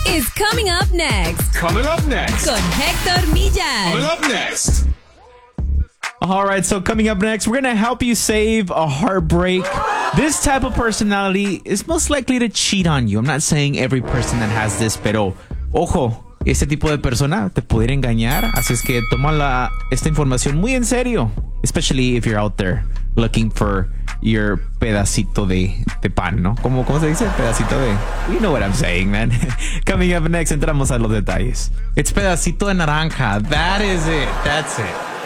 is coming up next. Coming up next. Con Héctor Millan. Coming up next. All right, so coming up next, we're going to help you save a heartbreak. This type of personality is most likely to cheat on you. I'm not saying every person that has this, pero ojo, este tipo de persona te puede engañar. Así es que toma esta información muy en serio, especially if you're out there looking for your pedacito de pan, ¿no? ¿Cómo se dice? Pedacito de... You know what I'm saying, man. Coming up next, entramos a los detalles. It's pedacito de naranja. That is it. That's it.